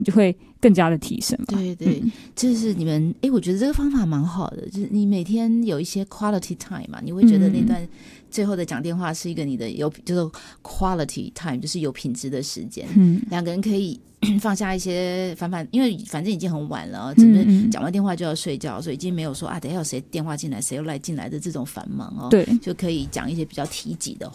就会更加的提升嘛。 对对，这是你们我觉得这个方法蛮好的，就是你每天有一些 quality time 嘛，你会觉得那段最后的讲电话是一个你的就是 quality time， 就是有品质的时间，两个人可以放下一些因为反正已经很晚了，真的讲完电话就要睡觉，所以已经没有说等一下有谁电话进来谁又赖进来的这种繁忙对，就可以讲一些比较体己的